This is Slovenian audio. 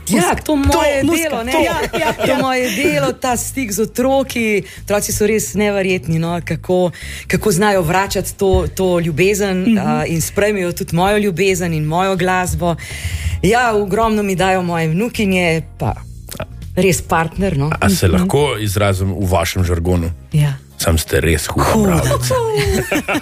Ja, to moje delo, ne? To moje delo, ta stik z otroki. Otroci so res neverjetni, no? kako znajo vračati to ljubezen in sprejmejo tudi mojo ljubezen in mojo glasbo. Ja, ogromno mi dajo moje vnukinje, pa res partner. No? A se lahko izrazim v vašem žargonu? Ja. Sam ste res huda pravljica.